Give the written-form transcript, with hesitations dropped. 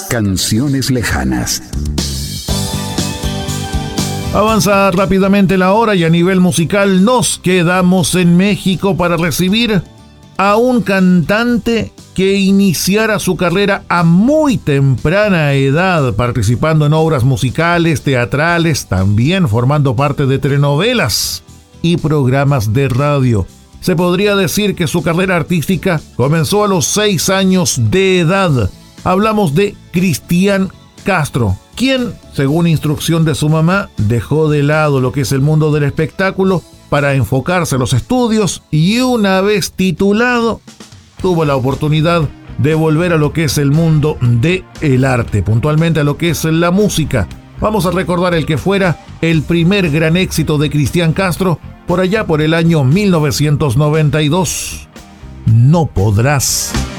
Canciones lejanas. Avanza rápidamente la hora y a nivel musical nos quedamos en México para recibir a un cantante que iniciara su carrera a muy temprana edad, participando en obras musicales, teatrales, también formando parte de telenovelas y programas de radio. Se podría decir que su carrera artística comenzó a los 6 años de edad. Hablamos de Cristian Castro, quien, según instrucción de su mamá, dejó de lado lo que es el mundo del espectáculo para enfocarse a los estudios y una vez titulado, tuvo la oportunidad de volver a lo que es el mundo del arte, puntualmente a lo que es la música. Vamos a recordar el que fuera el primer gran éxito de Cristian Castro por allá por el año 1992. No podrás.